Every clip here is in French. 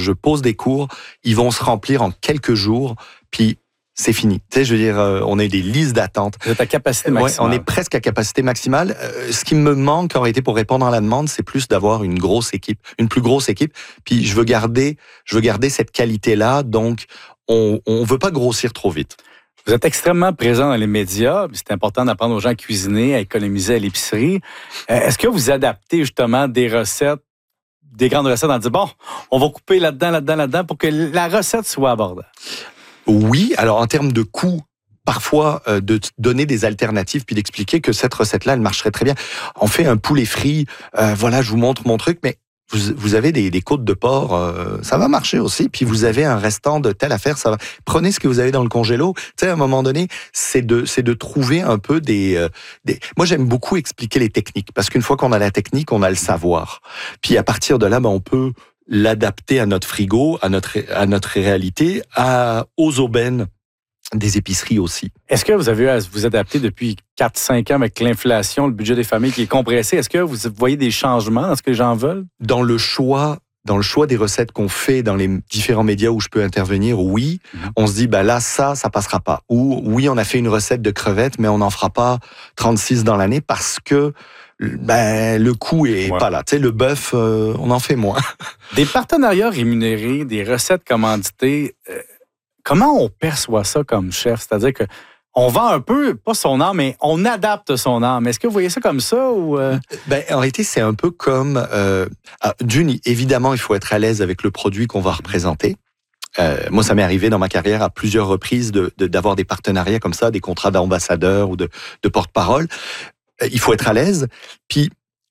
je pose des cours, ils vont se remplir en quelques jours, puis c'est fini. Tu sais, je veux dire, on a des listes d'attente. Vous êtes à capacité maximale. Ouais, on est presque à capacité maximale. Ce qui me manque en réalité pour répondre à la demande, c'est plus d'avoir une plus grosse équipe. Puis je veux garder cette qualité-là. Donc, on veut pas grossir trop vite. Vous êtes extrêmement présent dans les médias. C'est important d'apprendre aux gens à cuisiner, à économiser à l'épicerie. Est-ce que vous adaptez justement des recettes, des grandes recettes, en disant, bon, on va couper là-dedans, pour que la recette soit abordable? Oui, alors en termes de coûts, parfois de donner des alternatives puis d'expliquer que cette recette-là, elle marcherait très bien. On fait un poulet frit, voilà, je vous montre mon truc, mais vous avez des côtes de porc, ça va marcher aussi. Puis vous avez un restant de telle affaire, ça va. Prenez ce que vous avez dans le congélo. Tu sais, à un moment donné, c'est de trouver un peu des. Moi, j'aime beaucoup expliquer les techniques parce qu'une fois qu'on a la technique, on a le savoir. Puis à partir de là, on peut l'adapter à notre frigo, à notre réalité, aux aubaines des épiceries aussi. Est-ce que vous avez eu à vous adapter depuis 4-5 ans avec l'inflation, le budget des familles qui est compressé? Est-ce que vous voyez des changements dans ce que les gens veulent? Dans le choix des recettes qu'on fait dans les différents médias où je peux intervenir, oui, on se dit, là, ça passera pas. Ou, oui, on a fait une recette de crevettes, mais on n'en fera pas 36 dans l'année parce que le coût est pas là. Tu sais, le bœuf, on en fait moins. Des partenariats rémunérés, des recettes commanditées, comment on perçoit ça comme chef? C'est-à-dire que on vend un peu, pas son âme, mais on adapte son âme. Est-ce que vous voyez ça comme ça? Ou en réalité, c'est un peu comme... évidemment, il faut être à l'aise avec le produit qu'on va représenter. Moi, ça m'est arrivé dans ma carrière à plusieurs reprises d'avoir des partenariats comme ça, des contrats d'ambassadeur ou de porte-parole. Il faut être à l'aise. Puis,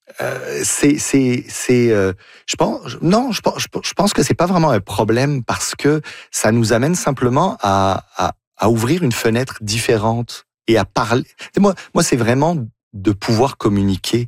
je pense que c'est pas vraiment un problème parce que ça nous amène simplement à ouvrir une fenêtre différente et à parler. Moi, c'est vraiment de pouvoir communiquer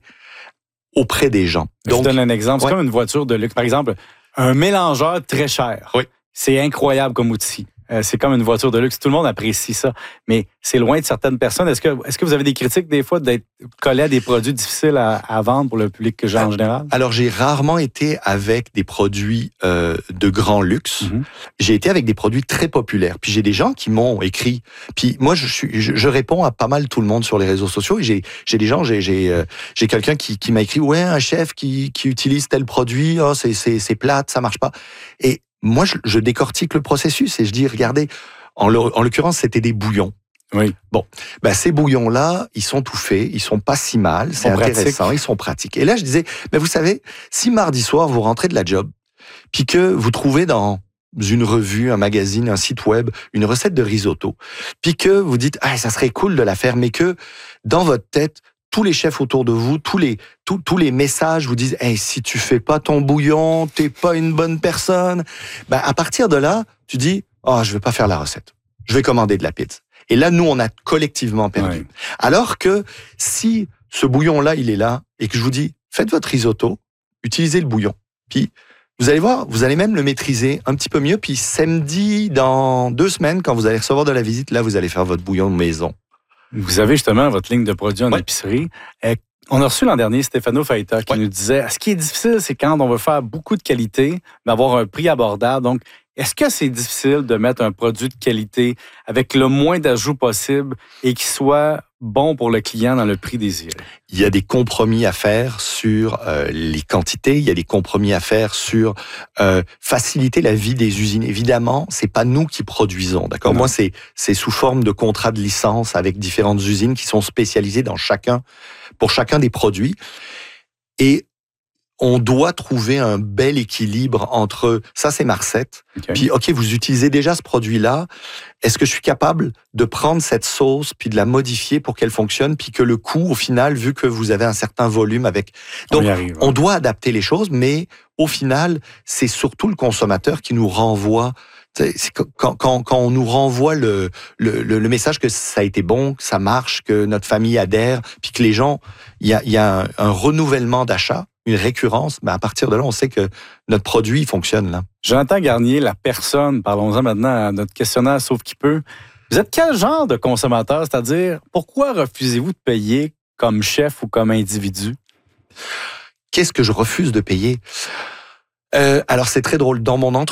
auprès des gens. Donc, je donne un exemple. C'est comme une voiture de luxe. Par exemple, un mélangeur très cher. Oui. C'est incroyable comme outil. C'est comme une voiture de luxe. Tout le monde apprécie ça. Mais c'est loin de certaines personnes. Est-ce que vous avez des critiques des fois d'être collé à des produits difficiles à vendre pour le public que j'ai en général? Alors, j'ai rarement été avec des produits de grand luxe. Mm-hmm. J'ai été avec des produits très populaires. Puis j'ai des gens qui m'ont écrit. Puis moi, je réponds à pas mal tout le monde sur les réseaux sociaux. Et j'ai des gens, j'ai quelqu'un qui m'a écrit, ouais, un chef qui utilise tel produit, c'est plate, ça marche pas. Et moi, je décortique le processus et je dis, regardez, en l'occurrence, c'était des bouillons. Oui. Bon, ces bouillons-là, ils sont tout faits, ils sont pas si mal, c'est intéressant, ils sont pratiques. Et là, je disais, vous savez, si mardi soir, vous rentrez de la job, puis que vous trouvez dans une revue, un magazine, un site web, une recette de risotto, puis que vous dites, ça serait cool de la faire, mais que dans votre tête, tous les chefs autour de vous, tous les messages vous disent si tu fais pas ton bouillon, t'es pas une bonne personne. À partir de là, tu dis je vais pas faire la recette. Je vais commander de la pizza. Et là, nous, on a collectivement perdu. Oui. Alors que si ce bouillon-là, il est là, et que je vous dis faites votre risotto, utilisez le bouillon. Puis vous allez voir, vous allez même le maîtriser un petit peu mieux. Puis samedi, dans 2 semaines, quand vous allez recevoir de la visite, là, vous allez faire votre bouillon de maison. Vous avez justement votre ligne de produits en épicerie. On a reçu l'an dernier Stefano Faita qui nous disait, ce qui est difficile, c'est quand on veut faire beaucoup de qualité, d'avoir un prix abordable. Donc, est-ce que c'est difficile de mettre un produit de qualité avec le moins d'ajouts possible et qui soit bon pour le client dans le prix désiré? Il y a des compromis à faire sur les quantités, il y a des compromis à faire sur faciliter la vie des usines. Évidemment, c'est pas nous qui produisons, d'accord? Non. Moi, c'est sous forme de contrat de licence avec différentes usines qui sont spécialisées pour chacun des produits. Et on doit trouver un bel équilibre entre ça, c'est ma recette. Puis, OK, vous utilisez déjà ce produit-là. Est-ce que je suis capable de prendre cette sauce puis de la modifier pour qu'elle fonctionne puis que le coût, au final, vu que vous avez un certain volume avec... Donc, on doit adapter les choses, mais au final, c'est surtout le consommateur qui nous renvoie... C'est quand on nous renvoie le message que ça a été bon, que ça marche, que notre famille adhère, puis que les gens... Il y a un renouvellement d'achat, une récurrence, à partir de là, on sait que notre produit il fonctionne là. Jonathan Garnier, la personne, parlons-en maintenant à notre questionnaire Sauf qui peut. Vous êtes quel genre de consommateur? C'est-à-dire, pourquoi refusez-vous de payer comme chef ou comme individu? Qu'est-ce que je refuse de payer? Alors, c'est très drôle. Dans mon entreprise,